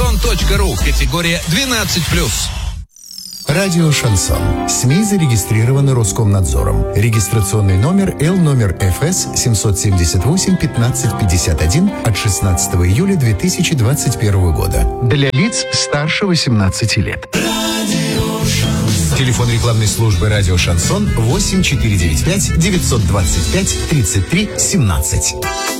Шансон.ру. Категория 12+. Радио «Шансон». СМИ зарегистрированы Роскомнадзором. Регистрационный номер Л ФС 778-1551 от 16 июля 2021 года. Для лиц старше 18 лет. Телефон рекламной службы «Радио Шансон» 8495 925 33 17.